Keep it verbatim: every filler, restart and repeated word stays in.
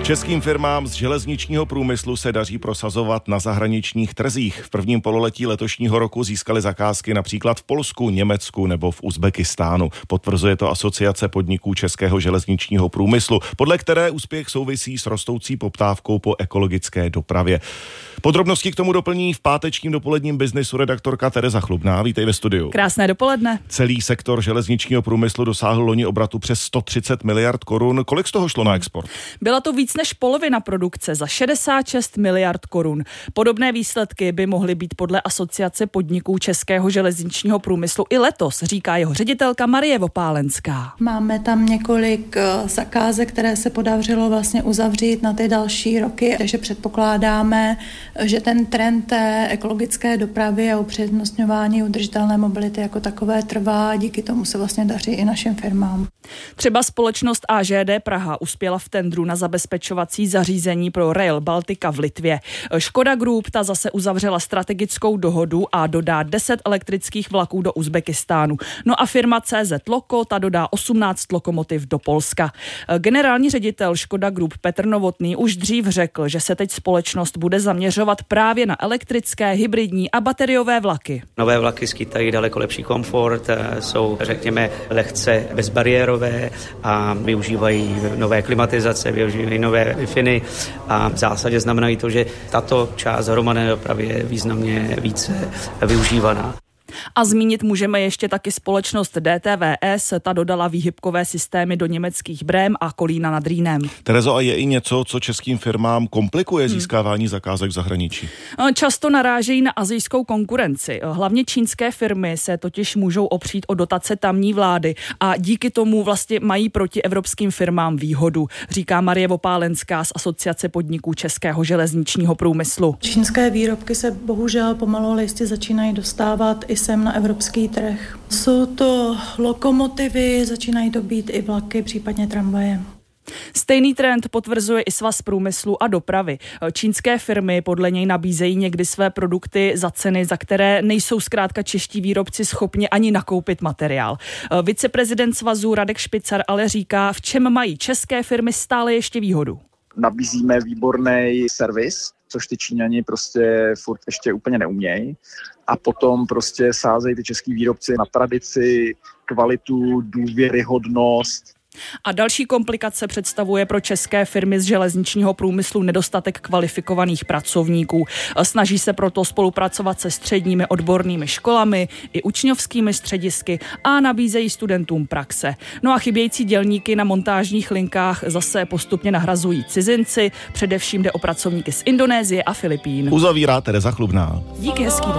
Českým firmám z železničního průmyslu se daří prosazovat na zahraničních trzích. V prvním pololetí letošního roku získali zakázky například v Polsku, Německu nebo v Uzbekistánu. Potvrzuje to Asociace podniků českého železničního průmyslu, podle které úspěch souvisí s rostoucí poptávkou po ekologické dopravě. Podrobnosti k tomu doplní v pátečním dopoledním biznisu redaktorka Tereza Chlubná. Vítej ve studiu. Krásné dopoledne. Celý sektor železničního průmyslu dosáhl loni obratu přes sto třicet miliard korun. Kolik z toho šlo na export? Byla to víc než polovina produkce za šedesát šest miliard korun. Podobné výsledky by mohly být podle Asociace podniků českého železničního průmyslu i letos, říká jeho ředitelka Marie Vopálenská. Máme tam několik zakázek, které se podařilo vlastně uzavřít na ty další roky, takže předpokládáme, že ten trend té ekologické dopravy a upřednostňování udržitelné mobility jako takové trvá, díky tomu se vlastně daří i našim firmám. Třeba společnost A Ž D Praha uspěla v tendru na zabezpečovací zařízení pro Rail Baltica v Litvě. Škoda Group ta zase uzavřela strategickou dohodu a dodá deset elektrických vlaků do Uzbekistánu. No a firma C Z Loko ta dodá osmnáct lokomotiv do Polska. Generální ředitel Škoda Group Petr Novotný už dřív řekl, že se teď společnost bude zaměřovat právě na elektrické, hybridní a bateriové vlaky. Nové vlaky skýtají daleko lepší komfort, jsou, řekněme, lehce bezbariérové a využívají nové klimatizace, využívají nové Wi-Fi a v zásadě znamenají to, že tato část hromadné dopravy je významně více využívaná. A zmínit můžeme ještě taky společnost D T V S, ta dodala výhybkové systémy do německých Brém a Kolína nad Rýnem. Terezo, a je i něco, co českým firmám komplikuje získávání zakázek v zahraničí? Často narážejí na asijskou konkurenci. Hlavně čínské firmy se totiž můžou opřít o dotace tamní vlády a díky tomu vlastně mají proti evropským firmám výhodu, říká Marie Vopálenská z Asociace podniků českého železničního průmyslu. Čínské výrobky se bohužel pomalu ale jistě začínají dostávat i sem na evropský trh. Jsou to lokomotivy, začínají to být i vlaky, případně tramvaje. Stejný trend potvrzuje i Svaz průmyslu a dopravy. Čínské firmy podle něj nabízejí někdy své produkty za ceny, za které nejsou zkrátka čeští výrobci schopni ani nakoupit materiál. Viceprezident svazu Radek Špicar ale říká, v čem mají české firmy stále ještě výhodu. Nabízíme výborný servis, což ty Číňani prostě furt ještě úplně neumějí. A potom prostě sázejí ty český výrobci na tradici, kvalitu, důvěryhodnost. A další komplikace představuje pro české firmy z železničního průmyslu nedostatek kvalifikovaných pracovníků. Snaží se proto spolupracovat se středními odbornými školami i učňovskými středisky a nabízejí studentům praxe. No a chybějící dělníky na montážních linkách zase postupně nahrazují cizinci, především jde o pracovníky z Indonésie a Filipín. Uzavírá Tereza Chlubná. Díky, hezký den.